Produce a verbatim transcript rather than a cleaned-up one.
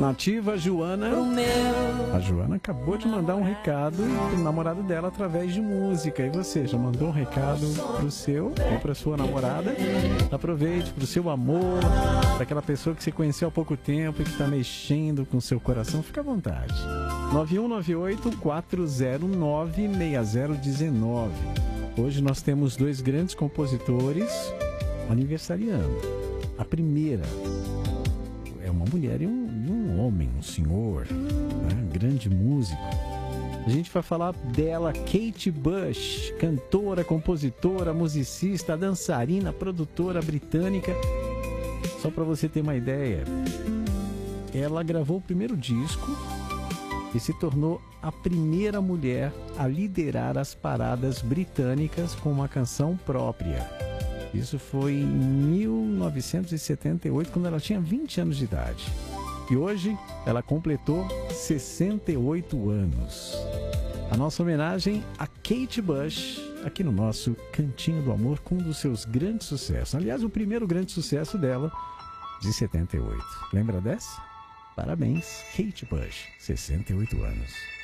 Nativa Joana. A Joana acabou de mandar um recado pro namorado dela através de música. E você, já mandou um recado pro seu ou pra sua namorada? Aproveite pro seu amor, pra aquela pessoa que você conheceu há pouco tempo e que tá mexendo com o seu coração. Fica à vontade. nove um nove oito, quatro zero nove, seis zero um nove. Hoje nós temos dois grandes compositores aniversariando. A primeira é uma mulher e um, e um homem, um senhor, né? Grande músico. A gente vai falar dela, Kate Bush, cantora, compositora, musicista, dançarina, produtora britânica. Só para você ter uma ideia, ela gravou o primeiro disco e se tornou a primeira mulher a liderar as paradas britânicas com uma canção própria. Isso foi em mil novecentos e setenta e oito, quando ela tinha vinte anos de idade. E hoje ela completou sessenta e oito anos. A nossa homenagem a Kate Bush, aqui no nosso Cantinho do Amor, com um dos seus grandes sucessos. Aliás, o primeiro grande sucesso dela, de setenta e oito. Lembra dessa? Parabéns, Kate Bush, sessenta e oito anos.